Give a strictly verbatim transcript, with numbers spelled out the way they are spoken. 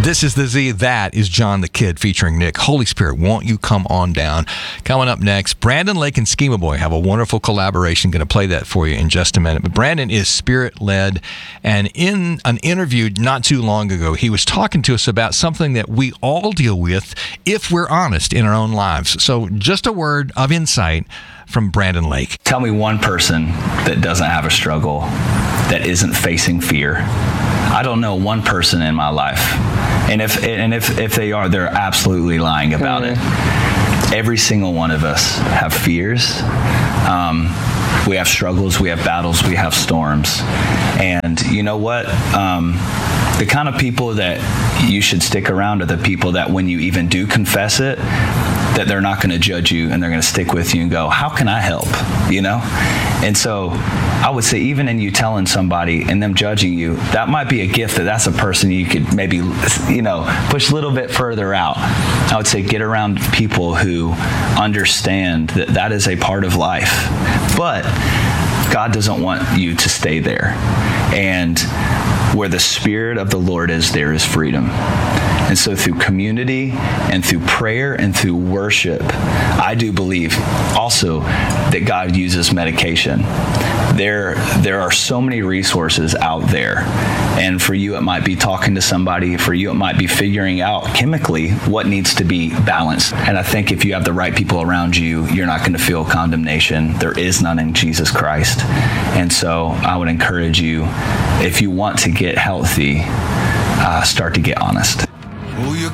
This is the Z. That is John the Kid featuring Nick. Holy Spirit, won't you come on down? Coming up next, Brandon Lake and Schema Boy have a wonderful collaboration. Going to play that for you in just a minute. But Brandon is Spirit-led, and in an interview not too long ago, he was talking to us about something that we all deal with if we're honest in our own lives. So just a word of insight from Brandon Lake. Tell me one person that doesn't have a struggle, that isn't facing fear. I don't know one person in my life. And if and if, if they are, they're absolutely lying about mm. it. Every single one of us have fears. Um, we have struggles, we have battles, we have storms. And you know what? Um, the kind of people that you should stick around are the people that when you even do confess it, that they're not going to judge you and they're going to stick with you and go, how can I help? You know? And so I would say even in you telling somebody and them judging you, that might be a gift that that's a person you could maybe, you know, push a little bit further out. I would say get around people who understand that that is a part of life. But God doesn't want you to stay there. And where the Spirit of the Lord is, there is freedom. And so through community and through prayer and through worship, I do believe also that God uses medication. There, there are so many resources out there. And for you, it might be talking to somebody. For you, it might be figuring out chemically what needs to be balanced. And I think if you have the right people around you, you're not going to feel condemnation. There is none in Jesus Christ. And so I would encourage you, if you want to get healthy, uh, start to get honest.